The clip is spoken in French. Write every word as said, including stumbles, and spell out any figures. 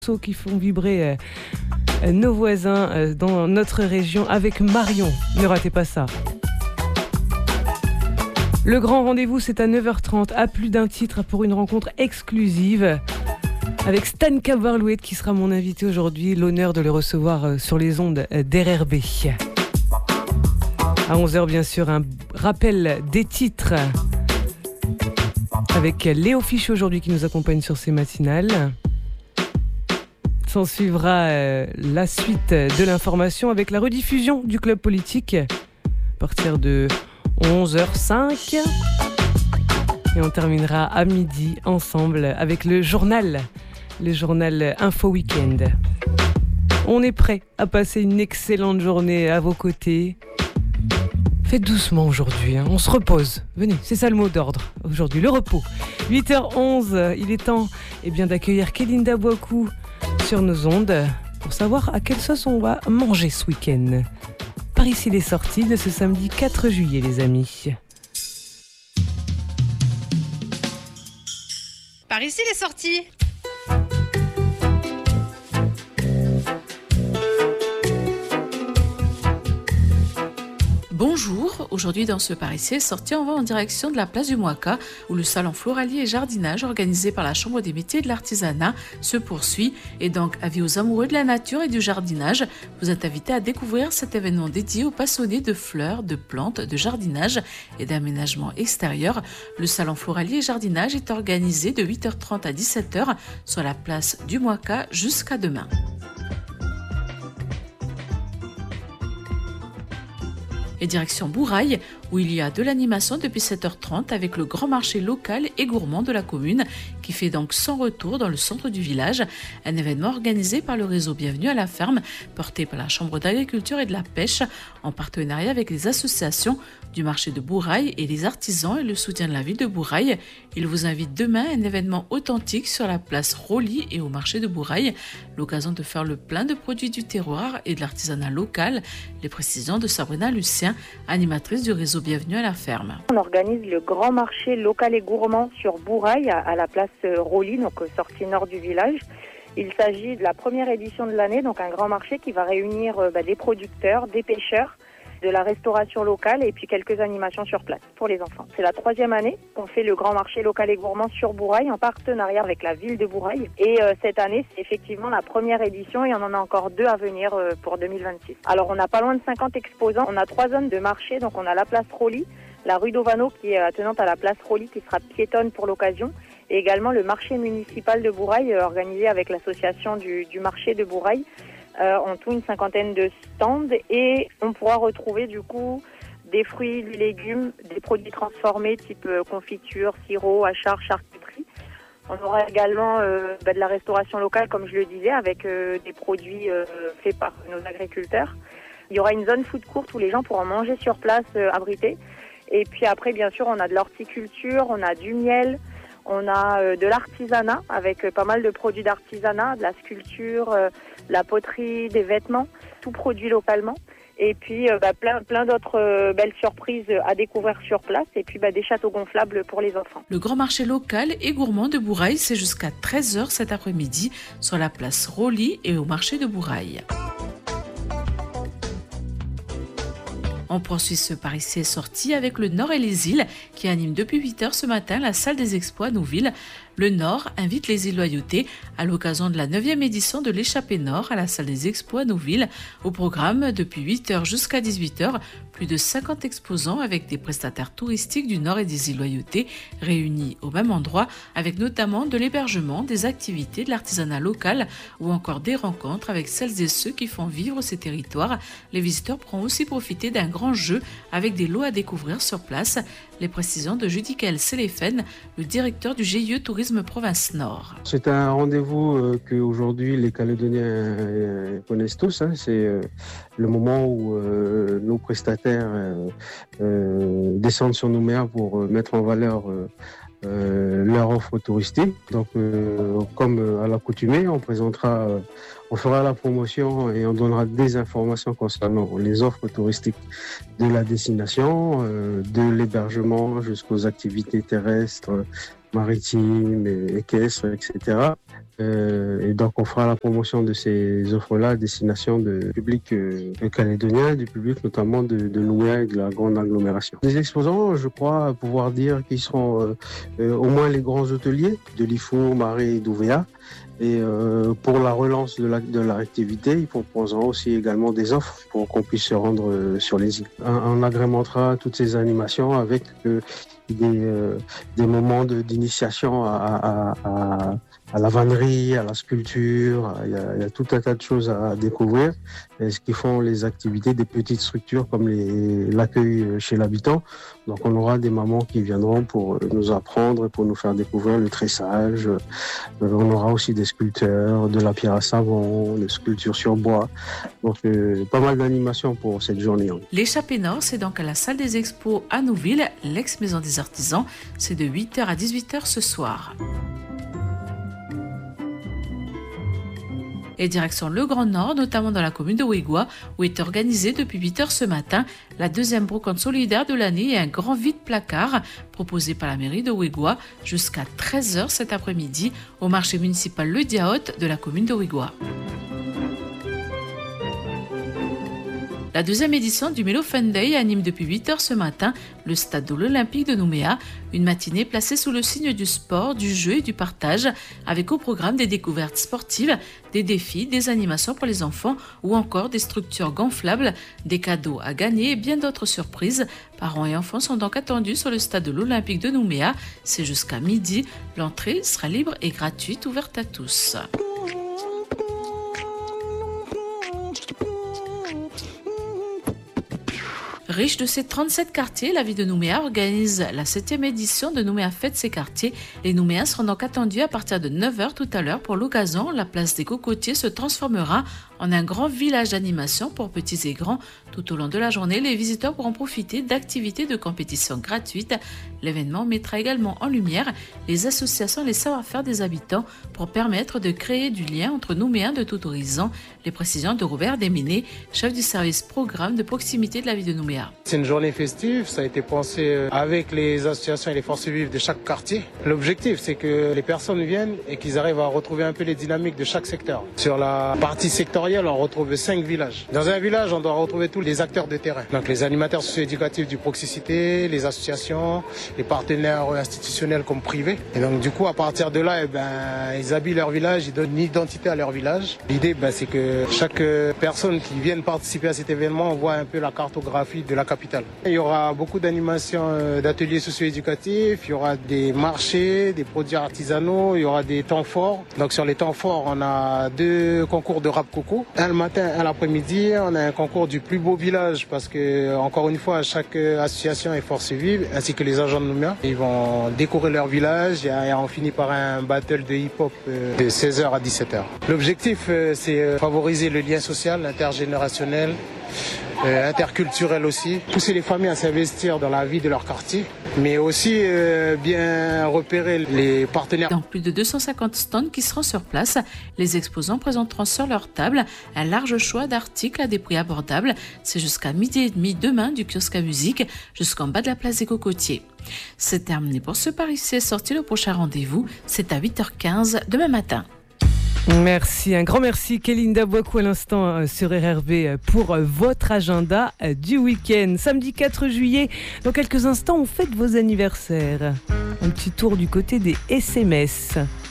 qui font vibrer euh, nos voisins euh, dans notre région avec Marion. Ne ratez pas ça. Le grand rendez-vous, c'est à neuf heures trente, à plus d'un titre pour une rencontre exclusive avec Stan Cabarlouet qui sera mon invité aujourd'hui. L'honneur de le recevoir euh, sur les ondes euh, d'R R B. À onze heures, bien sûr, un rappel des titres avec Léo Fichu aujourd'hui qui nous accompagne sur ces matinales. S'en suivra euh, la suite de l'information avec la rediffusion du club politique à partir de onze heures cinq. Et on terminera à midi ensemble avec le journal, le journal Info Weekend. On est prêt à passer une excellente journée à vos côtés. Faites doucement aujourd'hui, hein. On se repose. Venez, c'est ça le mot d'ordre aujourd'hui, le repos. huit heures onze, il est temps eh bien, d'accueillir Kélinda Boakou sur nos ondes pour savoir à quelle sauce on va manger ce week-end. Par ici les sorties de ce samedi quatre juillet, les amis. Par ici les sorties. Bonjour, aujourd'hui dans ce Par ici est sorti, on va en direction de la place du Mouaka où le salon Floralier et Jardinage organisé par la Chambre des métiers et de l'artisanat se poursuit et donc avis aux amoureux de la nature et du jardinage, vous êtes invités à découvrir cet événement dédié aux passionnés de fleurs, de plantes, de jardinage et d'aménagement extérieur. Le salon Floralier et Jardinage est organisé de huit heures trente à dix-sept heures sur la place du Mouaka jusqu'à demain. Et direction Bourail, où il y a de l'animation depuis sept heures trente avec le grand marché local et gourmand de la commune, qui fait donc son retour dans le centre du village. Un événement organisé par le réseau Bienvenue à la ferme, porté par la Chambre d'agriculture et de la pêche, en partenariat avec les associations du marché de Bourail et les artisans et le soutien de la ville de Bourail. Il vous invite demain à un événement authentique sur la place Roli et au marché de Bourail, l'occasion de faire le plein de produits du terroir et de l'artisanat local. Les précisions de Sabrina Lucien, animatrice du réseau Bienvenue à la ferme. On organise le grand marché local et gourmand sur Bourail à la place Roli, donc sortie nord du village. Il s'agit de la première édition de l'année, donc un grand marché qui va réunir bah, des producteurs, des pêcheurs, de la restauration locale et puis quelques animations sur place pour les enfants. C'est la troisième année qu'on fait le grand marché local et gourmand sur Bourail en partenariat avec la ville de Bourail. Et euh, cette année, c'est effectivement la première édition et on en a encore deux à venir euh, pour deux mille vingt-six. Alors on a pas loin de cinquante exposants. On a trois zones de marché, donc on a la place Roli, la rue d'Ovano qui est attenante à la place Roli qui sera piétonne pour l'occasion et également le marché municipal de Bourail euh, organisé avec l'association du, du marché de Bourail. Euh, en tout une cinquantaine de stands et on pourra retrouver du coup des fruits, des légumes, des produits transformés type euh, confiture, sirop, achar, charcuterie. On aura également euh, bah, de la restauration locale comme je le disais avec euh, des produits euh, faits par nos agriculteurs. Il y aura une zone food court où les gens pourront manger sur place euh, abrités. Et puis après bien sûr on a de l'horticulture, on a du miel. On a euh, de l'artisanat avec euh, pas mal de produits d'artisanat, de la sculpture, euh, la poterie, des vêtements, tout produit localement. Et puis euh, bah, plein, plein d'autres euh, belles surprises à découvrir sur place et puis bah, des châteaux gonflables pour les enfants. Le grand marché local et gourmand de Bourail, c'est jusqu'à treize heures cet après-midi sur la place Roli et au marché de Bourail. On poursuit ce Par ici est sorti avec le Nord et les îles qui anime depuis huit heures ce matin la salle des expos à Nouville. Le Nord invite les îles Loyauté à l'occasion de la neuvième édition de l'échappée Nord à la salle des expos à Nouville. Au programme, depuis huit heures jusqu'à dix-huit heures, plus de cinquante exposants avec des prestataires touristiques du Nord et des îles Loyauté réunis au même endroit avec notamment de l'hébergement, des activités, de l'artisanat local ou encore des rencontres avec celles et ceux qui font vivre ces territoires. Les visiteurs pourront aussi profiter d'un grand jeu avec des lots à découvrir sur place. Les précisions de Judicaël Séléphène, le directeur du G I E Tourisme Province Nord. C'est un rendez-vous euh, qu'aujourd'hui les Calédoniens euh, connaissent tous. Hein. C'est euh, le moment où euh, nos prestataires euh, euh, descendent sur nos mers pour euh, mettre en valeur euh, euh, leur offre touristique. Donc, euh, comme à l'accoutumée, on présentera, euh, on fera la promotion et on donnera des informations concernant les offres touristiques de la destination, euh, de l'hébergement jusqu'aux activités terrestres, maritimes, et équestres, et cetera. Euh, et donc, on fera la promotion de ces offres-là à destination du public euh, calédonien, du public notamment de, de Nouméa et de la grande agglomération. Les exposants, je crois pouvoir dire qu'ils seront euh, euh, au moins les grands hôteliers de l'I F O, Marais et d'Ouvéa. Et euh, pour la relance de, la, de l'activité, ils proposeront aussi également des offres pour qu'on puisse se rendre euh, sur les îles. On, on agrémentera toutes ces animations avec euh, des, euh, des moments de, d'initiation à, à, à, à la vannerie, à la sculpture. Il y, a, il y a tout un tas de choses à découvrir. Et ce qui font les activités des petites structures comme les, l'accueil chez l'habitant. Donc on aura des mamans qui viendront pour nous apprendre, pour nous faire découvrir le tressage. On aura aussi des sculpteurs, de la pierre à savon, des sculptures sur bois. Donc euh, pas mal d'animations pour cette journée. L'échappée nord, c'est donc à la salle des expos à Nouville, l'ex-maison des artisans. C'est de huit heures à dix-huit heures ce soir. Et direction le Grand Nord, notamment dans la commune de Ouégoua, où est organisée depuis huit heures ce matin la deuxième brocante solidaire de l'année et un grand vide-placard proposé par la mairie de Ouégoua jusqu'à treize heures cet après-midi au marché municipal Le Diaote de la commune de Ouégoua. La deuxième édition du Mélo Fun Day anime depuis huit heures ce matin le stade de l'Olympique de Nouméa, une matinée placée sous le signe du sport, du jeu et du partage, avec au programme des découvertes sportives, des défis, des animations pour les enfants ou encore des structures gonflables, des cadeaux à gagner et bien d'autres surprises. Parents et enfants sont donc attendus sur le stade de l'Olympique de Nouméa. C'est jusqu'à midi. L'entrée sera libre et gratuite, ouverte à tous. Riche de ses trente-sept quartiers, la ville de Nouméa organise la septième édition de Nouméa Fête ses quartiers. Les Nouméens seront donc attendus à partir de neuf heures tout à l'heure. Pour l'occasion, la place des Cocotiers se transformera en un grand village d'animation pour petits et grands. Tout au long de la journée, les visiteurs pourront profiter d'activités de compétition gratuites. L'événement mettra également en lumière les associations et les savoir-faire des habitants pour permettre de créer du lien entre Nouméens de tout horizon. Les précisions de Robert Desménés, chef du service programme de proximité de la ville de Nouméa. C'est une journée festive, ça a été pensé avec les associations et les forces vives de chaque quartier. L'objectif, c'est que les personnes viennent et qu'ils arrivent à retrouver un peu les dynamiques de chaque secteur. Sur la partie sectorielle, on retrouve cinq villages. Dans un village, on doit retrouver tous les acteurs de terrain. Donc les animateurs socio-éducatifs du Proxicité, les associations, les partenaires institutionnels comme privés. Et donc du coup, à partir de là, eh ben, ils habillent leur village, ils donnent une identité à leur village. L'idée, ben, c'est que chaque personne qui vient participer à cet événement voit un peu la cartographie de la capitale. Il y aura beaucoup d'animations d'ateliers socio-éducatifs, il y aura des marchés, des produits artisanaux, il y aura des temps forts. Donc sur les temps forts, on a deux concours de rap coco. Un le matin, un l'après-midi, on a un concours du plus beau village parce que, encore une fois, chaque association et force vive, ainsi que les agents de Nouméa, ils vont décorer leur village et on finit par un battle de hip-hop de seize heures à dix-sept heures. L'objectif, c'est favoriser le lien social, intergénérationnel, Euh, interculturel aussi, pousser les familles à s'investir dans la vie de leur quartier, mais aussi euh, bien repérer les partenaires. Dans plus de deux cent cinquante stands qui seront sur place, les exposants présenteront sur leur table un large choix d'articles à des prix abordables. C'est jusqu'à midi et demi demain du kiosque à musique jusqu'en bas de la place des Cocotiers. C'est terminé pour ce Paris c'est sorti. Le prochain rendez-vous, c'est à huit heures quinze demain matin. Merci, un grand merci Kélinda Boakou à l'instant sur R R B pour votre agenda du week-end. Samedi quatre juillet, dans quelques instants, on fête vos anniversaires. Un petit tour du côté des S M S.